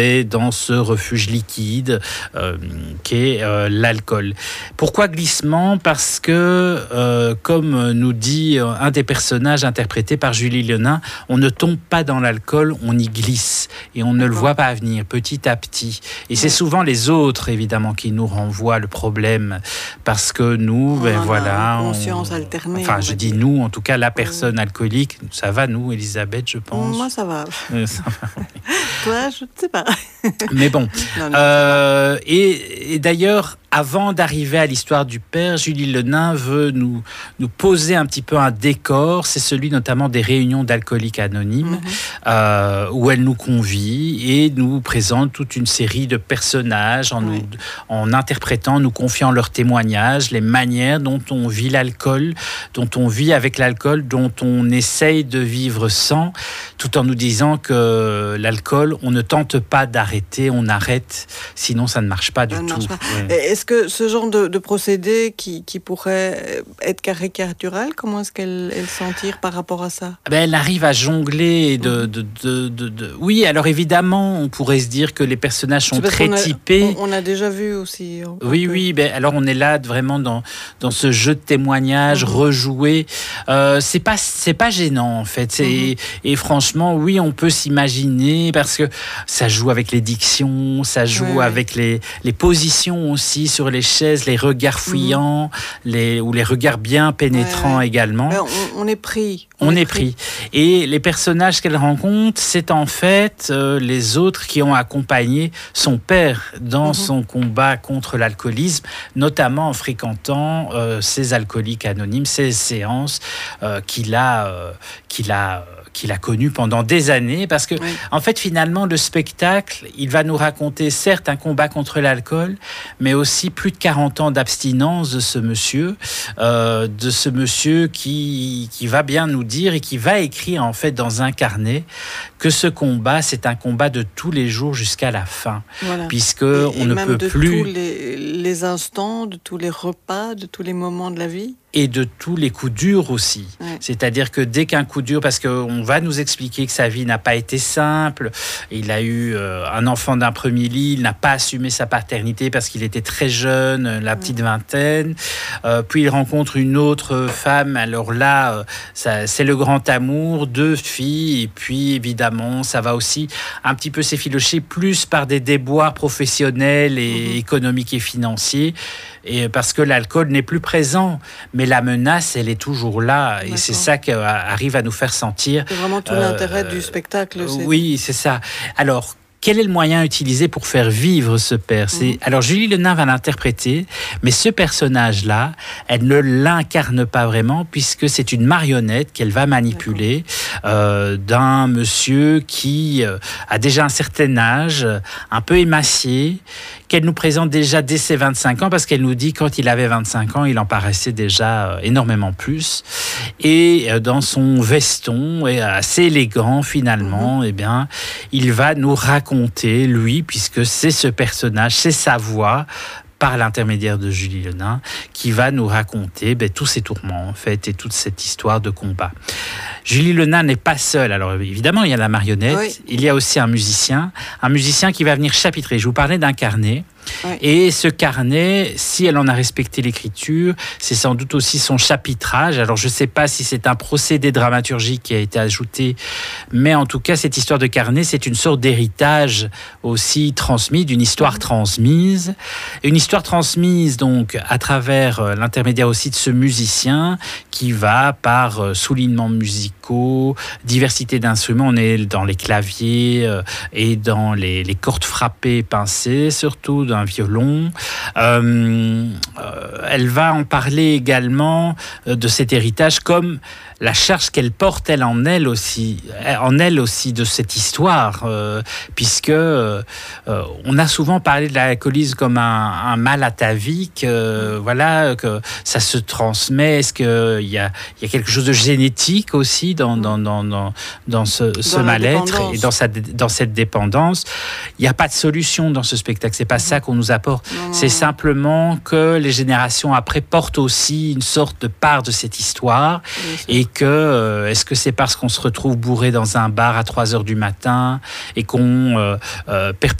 et dans ce refuge liquide qu'est l'alcool. Pourquoi glissement ? Parce que, comme nous dit un des personnages interprétés par Julie Lenain, on ne tombe pas dans l'alcool, on y glisse et on ne le voit pas venir petit à petit. Et c'est souvent les autres, évidemment, qui nous renvoient le problème parce que nous, conscience alternée. Enfin, je dis nous, en tout cas, la personne alcoolique, ça va, nous, Elisabeth, je pense. Moi, ça va. Ça va. Toi, je ne sais pas. Mais bon. Non, et d'ailleurs, avant d'arriver à l'histoire du père, Julie Lenain veut nous poser un petit peu un décor. C'est celui notamment des réunions d'alcooliques anonymes, où elle nous convie et nous présente toute une série de personnages en interprétant, nous confiant leurs témoignages, les manières dont on vit l'alcool, dont on vit avec l'alcool, dont on essaye de vivre sans, tout en nous disant que l'alcool, on ne tente pas d'arrêter, on arrête, sinon ça ne marche pas du tout. Ouais. Est-ce que ce genre de procédé qui pourrait être caricatural, comment est-ce qu'elle s'en tire par rapport à ça ? Elle arrive à jongler Oui, alors évidemment, on pourrait se dire que les personnages sont très typés. On a déjà vu aussi. Oui, alors on est là vraiment dans ce jeu de témoignages rejoué. C'est pas gênant en fait. Et franchement, oui, on peut s'imaginer parce que ça joue avec les dictions, ça joue avec les positions aussi sur les chaises, les regards fuyants, ou les regards bien pénétrants également. On est pris. On est pris. Et les personnages qu'elle rencontre, c'est en fait les autres qui ont accompagné son père dans son combat contre l'alcoolisme, notamment en fréquentant ces alcooliques anonymes, ces séances qu'il a connu pendant des années, parce que en fait finalement le spectacle, il va nous raconter certes un combat contre l'alcool, mais aussi plus de 40 ans d'abstinence de ce monsieur qui va bien nous dire et qui va écrire en fait dans un carnet que ce combat, c'est un combat de tous les jours jusqu'à la fin, puisque on ne peut plus tous les instants, de tous les repas, de tous les moments de la vie. Et de tous les coups durs aussi. C'est-à-dire que dès qu'un coup dur, parce qu'on va nous expliquer que sa vie n'a pas été simple, il a eu un enfant d'un premier lit, il n'a pas assumé sa paternité parce qu'il était très jeune, la petite vingtaine, puis il rencontre une autre femme, alors là, c'est le grand amour, 2 filles, et puis évidemment, ça va aussi un petit peu s'effilocher plus par des déboires professionnels et économiques et financiers, et parce que l'alcool n'est plus présent, mais la menace, elle est toujours là, et c'est ça qui arrive à nous faire sentir. C'est vraiment tout l'intérêt du spectacle. Oui, c'est ça. Alors, quel est le moyen utilisé pour faire vivre ce père ? Alors, Julie Lenain va l'interpréter, mais ce personnage-là, elle ne l'incarne pas vraiment, puisque c'est une marionnette qu'elle va manipuler d'un monsieur qui a déjà un certain âge, un peu émacié, qu'elle nous présente déjà dès ses 25 ans, parce qu'elle nous dit quand il avait 25 ans, il en paraissait déjà énormément plus. Et dans son veston, assez élégant finalement, il va nous raconter, lui, puisque c'est ce personnage, c'est sa voix, par l'intermédiaire de Julie Lenain, qui va nous raconter tous ces tourments, en fait, et toute cette histoire de combat. Julie Lenain n'est pas seule. Alors, évidemment, il y a la marionnette, il y a aussi un musicien qui va venir chapitrer. Je vous parlais d'un carnet. Et ce carnet, si elle en a respecté l'écriture, c'est sans doute aussi son chapitrage. Alors je ne sais pas si c'est un procédé dramaturgique qui a été ajouté, mais en tout cas cette histoire de carnet, c'est une sorte d'héritage aussi transmis, d'une histoire transmise. Une histoire transmise donc à travers l'intermédiaire aussi de ce musicien qui va par soulignements musicaux, diversité d'instruments, on est dans les claviers et dans les cordes frappées, pincées surtout, d'un violon. Elle va en parler également de cet héritage comme la charge qu'elle porte, elle en elle aussi de cette histoire, puisque on a souvent parlé de l'alcoolisme comme un mal atavique, que ça se transmet. Est-ce qu'il y a quelque chose de génétique aussi dans ce mal-être et dans cette dépendance? Il n'y a pas de solution dans ce spectacle. C'est pas ça qu'on nous apporte. C'est simplement que les générations après portent aussi une sorte de part de cette histoire, et que est-ce que c'est parce qu'on se retrouve bourré dans un bar à 3h du matin et qu'on perpétue